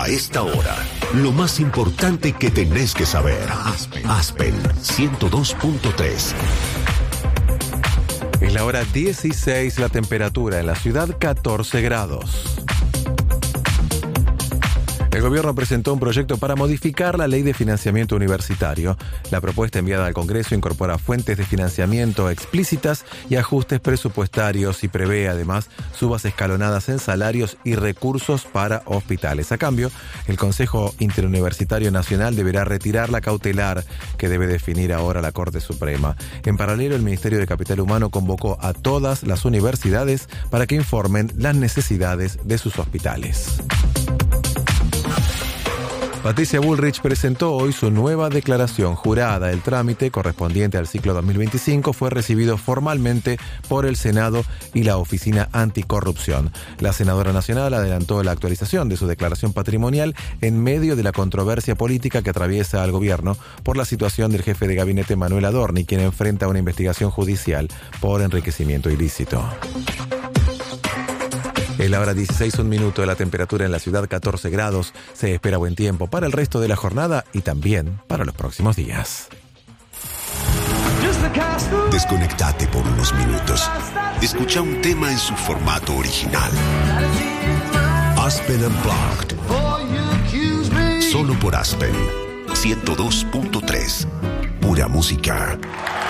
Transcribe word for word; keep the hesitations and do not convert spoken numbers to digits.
A esta hora, lo más importante que tenés que saber. Aspen, Aspen ciento dos punto tres. Es la hora dieciséis, la temperatura en la ciudad catorce grados. El gobierno presentó un proyecto para modificar la ley de financiamiento universitario. La propuesta enviada al Congreso incorpora fuentes de financiamiento explícitas y ajustes presupuestarios y prevé además subas escalonadas en salarios y recursos para hospitales. A cambio, el Consejo Interuniversitario Nacional deberá retirar la cautelar que debe definir ahora la Corte Suprema. En paralelo, el Ministerio de Capital Humano convocó a todas las universidades para que informen las necesidades de sus hospitales. Patricia Bullrich presentó hoy su nueva declaración jurada. El trámite correspondiente al ciclo dos mil veinticinco fue recibido formalmente por el Senado y la Oficina Anticorrupción. La senadora nacional adelantó la actualización de su declaración patrimonial en medio de la controversia política que atraviesa al gobierno por la situación del jefe de gabinete Manuel Adorni, quien enfrenta una investigación judicial por enriquecimiento ilícito. Es la hora dieciséis, un minuto de la temperatura en la ciudad catorce grados. Se espera buen tiempo para el resto de la jornada y también para los próximos días. Desconectate por unos minutos. Escucha un tema en su formato original. Aspen Unplugged. Solo por Aspen ciento dos punto tres. Pura música.